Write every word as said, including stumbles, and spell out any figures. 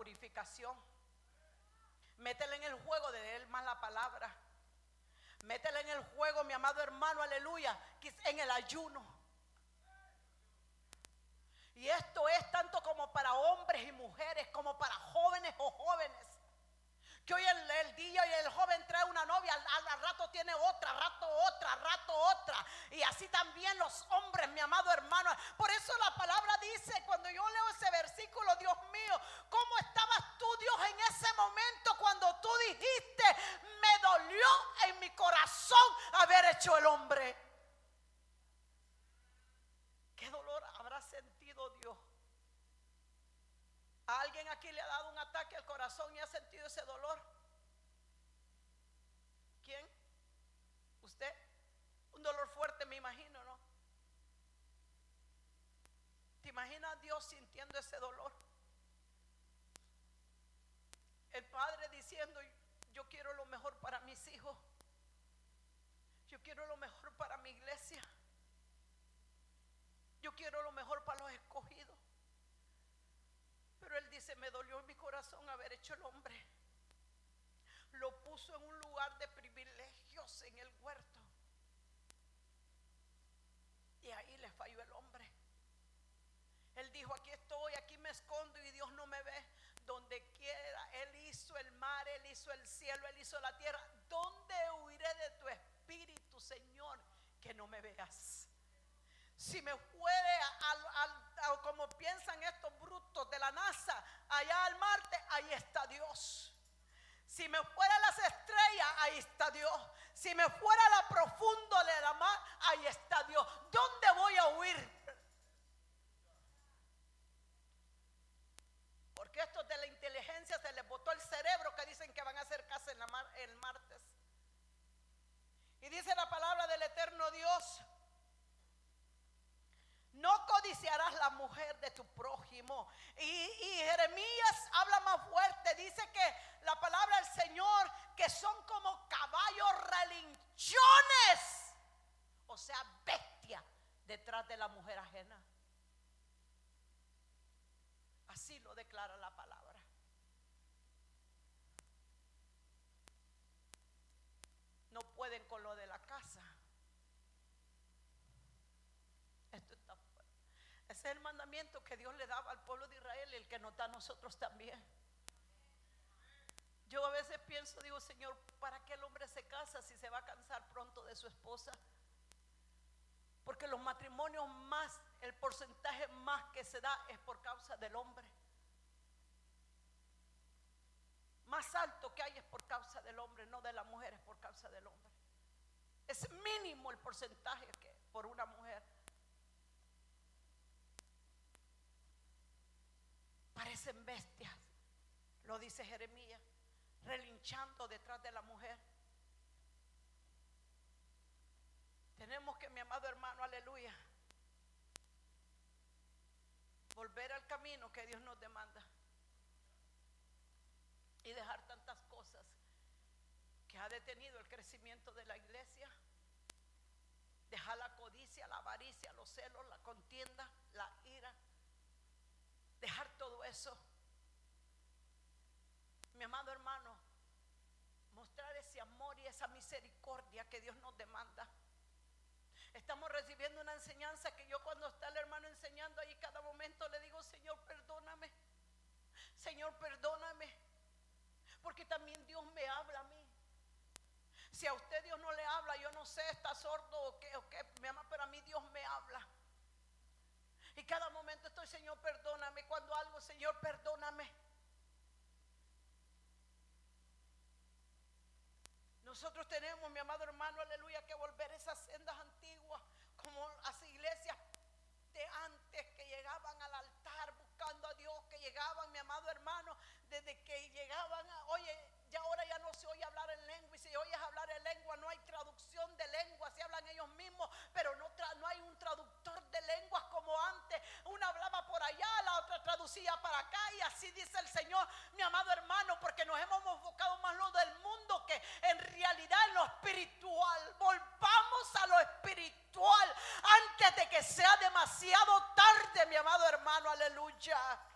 purificación. Métele en el juego de leer más la palabra. Métele en el juego, mi amado hermano, aleluya, en el ayuno. Y esto es tanto como para hombres y mujeres, como para jóvenes o jóvenes. Que hoy el, el día y el joven trae una novia, al, al rato tiene otra, rato otra, rato otra. Y así también los hombres, mi amado hermano. Por eso la palabra dice, cuando yo leo ese versículo, Dios mío, ¿cómo estabas tú, Dios, en ese momento cuando tú dijiste, me dolió en mi corazón haber hecho el hombre? ¿Qué dolor habrá sentido Dios? ¿A alguien aquí le ha dado un ataque al corazón y ha sentido ese dolor? ¿Quién? ¿Usted? Un dolor fuerte, me imagino, ¿no? ¿Te imaginas a Dios sintiendo ese dolor? El padre diciendo, yo quiero lo mejor para mis hijos. Yo quiero lo mejor para mi iglesia. Yo quiero lo mejor para los escogidos. Pero él dice, me dolió en mi corazón haber hecho el hombre. Lo puso en un lugar de privilegios en el huerto. Y ahí le falló el hombre. Él dijo, aquí estoy, aquí me escondo y Dios no me ve. Donde quiera, Él hizo el mar, Él hizo el cielo, Él hizo la tierra. ¿Dónde huiré de tu espíritu, Señor, que no me veas? Si me fuere al, al, al, como piensan estos brutos de la NASA, allá al Marte, ahí está Dios. Si me fuera a las estrellas, ahí está Dios. Si me fuera a la profundo de la mar, ahí está Dios. ¿Dónde voy a huir? Porque estos de la inteligencia se les botó el cerebro, que dicen que van a hacer casa en la mar, el martes. Y dice la palabra del eterno Dios: no codiciarás la mujer de tu prójimo. Y, y Jeremías habla más fuerte. Dice que la palabra del Señor, que son como caballos relinchones, o sea, bestia detrás de la mujer ajena. Así lo declara la palabra. No pueden con lo de la casa. Esto está fuerte. Ese es el mandamiento que Dios le daba al pueblo de Israel y el que nos da a nosotros también. Yo a veces pienso, digo, Señor, ¿para qué el hombre se casa si se va a cansar pronto de su esposa? Porque los matrimonios más, el porcentaje más que se da es por causa del hombre. Más alto que hay es por causa del hombre, no de la mujer, es por causa del hombre. Es mínimo el porcentaje que por una mujer. Parecen bestias, lo dice Jeremías, relinchando detrás de la mujer. Tenemos que, mi amado hermano, aleluya, volver al camino que Dios nos demanda y dejar tantas cosas que ha detenido el crecimiento de la iglesia. Dejar la codicia, la avaricia, los celos, la contienda, la ira. Dejar todo eso, mi amado hermano, mostrar ese amor y esa misericordia que Dios nos demanda. Estamos recibiendo una enseñanza que yo, cuando está el hermano enseñando ahí, cada momento le digo: Señor, perdóname, Señor, perdóname, porque también Dios me habla a mí. Si a usted Dios no le habla, yo no sé, está sordo o qué, o qué, mi amor, pero a mí Dios me habla. Y cada momento estoy: Señor, perdóname. Cuando algo, Señor, perdóname. Nosotros tenemos, mi amado hermano, aleluya, que volver a esas sendas antiguas, como las iglesias de antes, que llegaban al altar buscando a Dios, que llegaban, mi amado hermano, desde que llegaban a, oye, ya ahora ya no se oye hablar en lengua, y si oyes hablar en lengua no hay traducción de lengua, si hablan ellos mismos, pero no, tra- no hay un traductor de lenguas como antes. Una hablaba por allá, la otra traducía para acá, y así dice el Señor, mi amado hermano, porque nos hemos enfocado más en lo del mundo que en realidad en lo espiritual. Volvamos a lo espiritual antes de que sea demasiado tarde, mi amado hermano, aleluya.